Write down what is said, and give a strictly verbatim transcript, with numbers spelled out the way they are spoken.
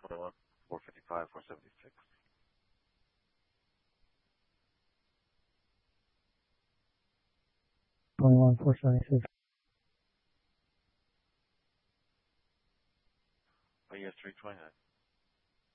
twenty-one, four fifty-five, four seventy-six. twenty-one, four seventy-six. Oh, yes, three twenty-nine.